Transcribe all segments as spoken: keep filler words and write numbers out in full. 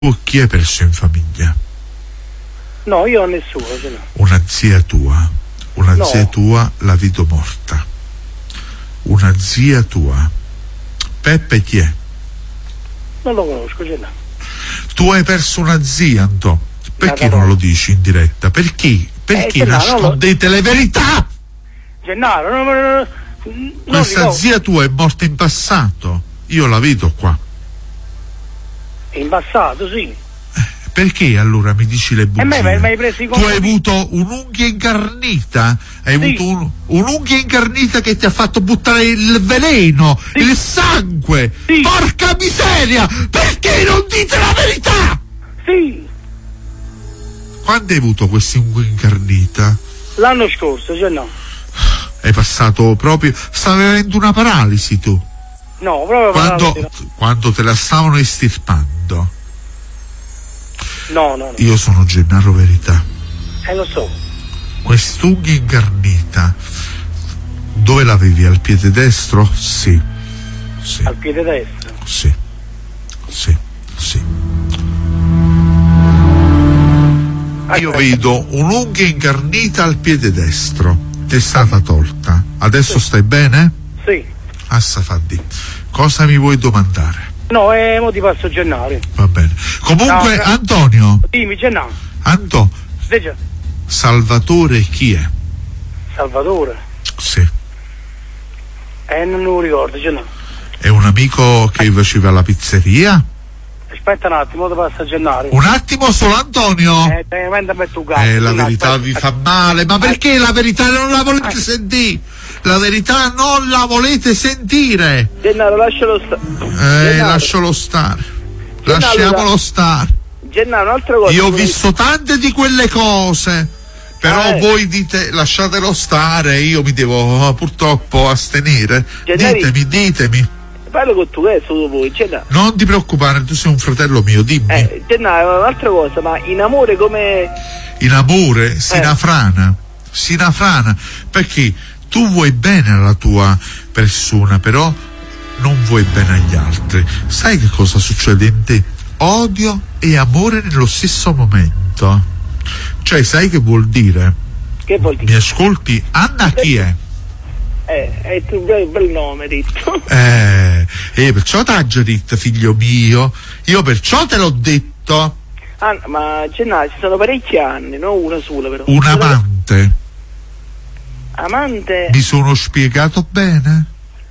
Tu chi hai perso in famiglia? No, io ho nessuno. No. Una zia tua. Una no. zia tua la vedo morta. Una zia tua. Peppe chi è? Non lo conosco, ce l'ha. Tu hai perso una zia, Antò. Perché non lo dici in diretta? Perché? Perché eh, nascondete lo... le verità? Gennaro, no, no, no, no, questa no. zia tua è morta in passato. Io la vedo qua. In passato, sì. Perché allora mi dici le bugie? E me, me hai preso i tu hai avuto un'unghia incarnita, hai sì. avuto un, un'unghia incarnita che ti ha fatto buttare il veleno, sì. il sangue. Sì. Porca miseria! Perché non dite la verità? Sì. Quando hai avuto questa unghia incarnita? L'anno scorso, cioè no. Hai passato proprio, stavi avendo una paralisi tu. No, proprio quando, paralisi. Quando te la stavano estirpando. No, no, no. Io sono Gennaro Verità. Eh, lo so. Quest'unghia incarnita, dove l'avevi? Al piede destro? Sì. sì. Al piede destro? Sì. Sì. Sì. Io vedo un'unghia incarnita al piede destro. Ti è stata tolta. Adesso sì. stai bene? Sì. Assafaddi. Cosa mi vuoi domandare? No, eh, mo ti passo Gennaro. Va bene. Comunque, no, Antonio. Dimmi, Gennaro. Anto. Sveglia. Salvatore chi è? Salvatore? Sì. Eh, non lo ricordo, Gennaro. È un amico che eh. faceva la pizzeria? Aspetta un attimo, ti passo Gennaro. Un attimo solo, Antonio. Eh, te ne metto un gatto. Eh, la verità aspetta. Vi fa male, ma perché la verità non la volete eh. sentire? La verità non la volete sentire. Gennaro, lascialo stare. Eh, lascialo stare. Gennaro, lasciamolo stare. Gennaro, un'altra cosa. Io ho visto tante di quelle cose, però ah, eh. voi dite lasciatelo stare, io mi devo purtroppo astenere. Gennaro, ditemi, ditemi. Parlo con tu, che solo voi, Gennaro. Non ti preoccupare, tu sei un fratello mio, dimmi. Eh, Gennaro, un'altra cosa, ma in amore come... In amore? Sinafrana. Eh. Sinafrana. Perché tu vuoi bene alla tua persona, però non vuoi bene agli altri. Sai che cosa succede in te? Odio e amore nello stesso momento. Cioè, sai che vuol dire? Che vuol dire? Mi ascolti? Anna chi è? Eh, è un bel, bel nome, detto. Eh, eh, perciò t'ha già detto, figlio mio. Io perciò te l'ho detto. Ah, ma Gennaro, ci sono parecchi anni, non una sola però. Un amante. Amante? Mi sono spiegato bene?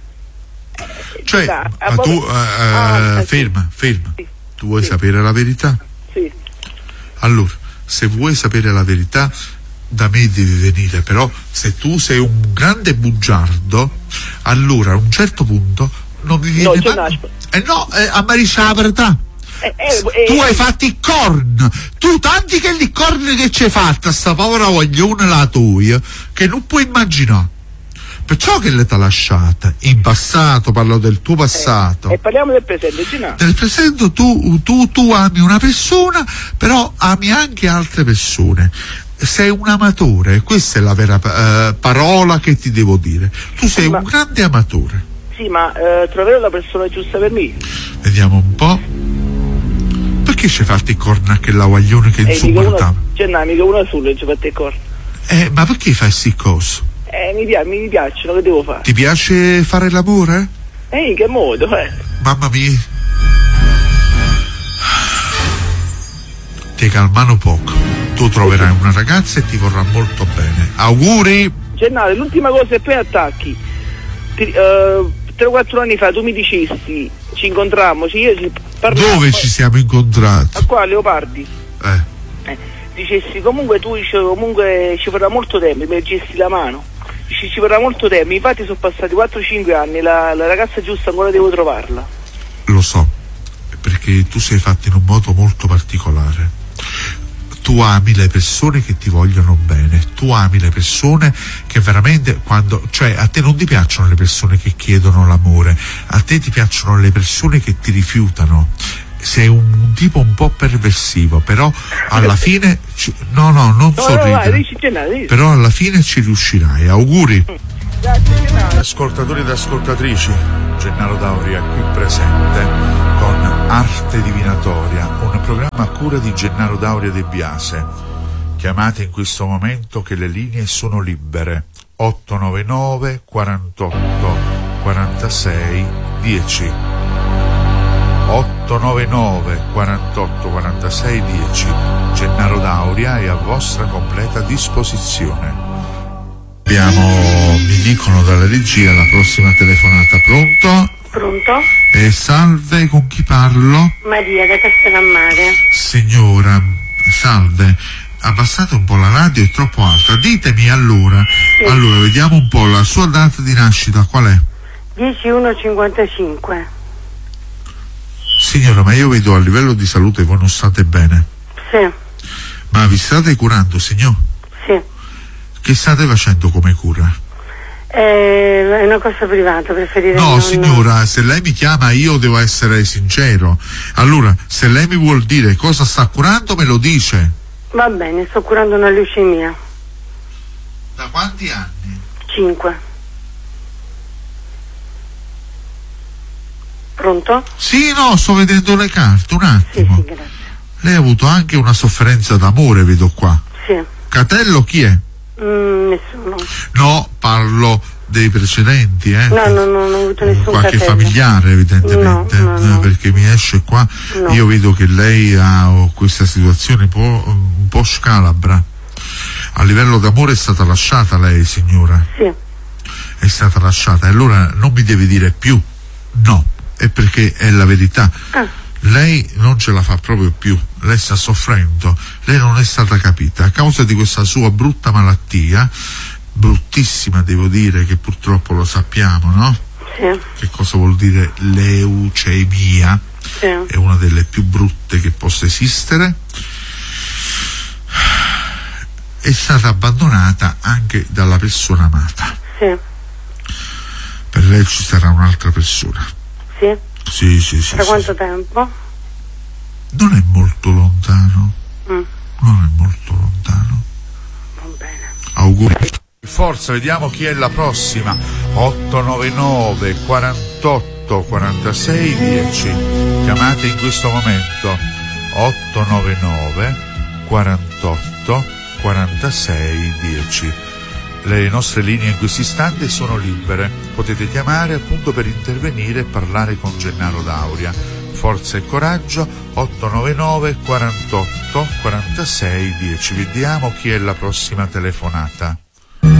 Cioè, da, ma tu, uh, ah, ferma, ferma. Sì. Tu vuoi sì. sapere la verità? Sì. Allora, se vuoi sapere la verità, da me devi venire, però se tu sei un grande bugiardo, allora a un certo punto non mi viene no, mai... Eh no, eh, a Mariscia la verità. Eh, eh, tu eh, hai fatto i corn, tu tanti che li corn che ci hai fatto, sta povera voglione la tua, che non puoi immaginare. Perciò che le t'ha lasciata in passato, parlo del tuo passato. Eh, e parliamo del presente, Gennaro. Nel presente tu, tu, tu ami una persona, però ami anche altre persone. Sei un amatore, questa è la vera uh, parola che ti devo dire. Tu sei ma, un grande amatore. Sì, ma uh, troverò la persona giusta per me. Vediamo un po'. Perché ci hai fatto i corna che la guaglione che è insopportabile? Gennaro, mica una sola ci hai fatto i corna. Eh, ma perché fai sti cose? Eh, mi, piace, mi piacciono, che devo fare? Ti piace fare l'amore? Eh, in che modo, eh? Mamma mia. Ti calmano poco. Tu troverai una ragazza e ti vorrà molto bene. Auguri! Gennaro, l'ultima cosa è poi attacchi. tre o quattro anni fa tu mi dicesti, ci incontrammo, ci, io ci parlavamo. Dove ci siamo incontrati? A qua, a Leopardi. Eh. eh. Dicessi, comunque tu dici, comunque ci vorrà molto tempo, mi leggesti la mano. Dici, ci vorrà molto tempo, infatti sono passati quattro cinque anni, la, la ragazza giusta ancora devo trovarla. Lo so, perché tu sei fatto in un modo molto particolare. Tu ami le persone che ti vogliono bene, tu ami le persone che veramente quando, cioè a te non ti piacciono le persone che chiedono l'amore, a te ti piacciono le persone che ti rifiutano. Sei un tipo un po' perversivo, però alla fine ci, no no non no, sorridere, no, dici, dici. Però alla fine ci riuscirai. Auguri. Grazie, ascoltatori ed ascoltatrici, Gennaro D'Auria qui presente con Arte Divinatoria, un programma a cura di Gennaro Dauria De Biase. Chiamate in questo momento che le linee sono libere. otto nove nove quarantotto quarantasei dieci. otto nove nove quarantotto quarantasei dieci. Gennaro Dauria è a vostra completa disposizione. Abbiamo, mi dicono dalla regia, la prossima telefonata. Pronto? Pronto? Eh, salve, con chi parlo? Maria da Castellammare. Signora, salve, abbassate un po' la radio, è troppo alta. Ditemi allora, sì. allora vediamo un po', la sua data di nascita qual è? dieci uno cinquantacinque. Signora, ma io vedo a livello di salute voi non state bene. Sì. Ma vi state curando, signor? Sì. Che state facendo come cura? È una cosa privata, preferirei No, non... signora, se lei mi chiama io devo essere sincero. Allora, se lei mi vuol dire cosa sta curando, me lo dice. Va bene, sto curando una leucemia. Da quanti anni? Cinque. Pronto? Sì, no, sto vedendo le carte, un attimo. Sì, sì, grazie. Lei ha avuto anche una sofferenza d'amore, vedo qua. Sì. Catello chi è? Mm, nessuno. No, parlo dei precedenti, eh? No, no, no, non ho avuto nessun Qualche catello. familiare, evidentemente, No, no, no. perché mi esce qua. No. Io vedo che lei ha questa situazione un po', un po' scalabra. A livello d'amore è stata lasciata lei, signora? Sì. È stata lasciata. E allora non mi deve dire più no, è perché è la verità. Ah. Lei non ce la fa proprio più, lei sta soffrendo, lei non è stata capita a causa di questa sua brutta malattia, bruttissima devo dire, che purtroppo lo sappiamo, no? Sì. Che cosa vuol dire leucemia? Sì. È una delle più brutte che possa esistere. È stata abbandonata anche dalla persona amata. Sì. Per lei ci sarà un'altra persona. Sì. Sì, sì, sì. Da sì, quanto sì. tempo? Non è molto lontano. Mm. Non è molto lontano. Va bene. Auguri. Forza, vediamo chi è la prossima. otto nove nove quarantotto quarantasei dieci. Chiamate in questo momento. otto nove nove quarantotto quarantasei dieci. Le nostre linee in questo istante sono libere, potete chiamare appunto per intervenire e parlare con Gennaro Dauria. Forza e coraggio. Otto nove nove quarantotto quarantasei dieci. Vediamo chi è la prossima telefonata.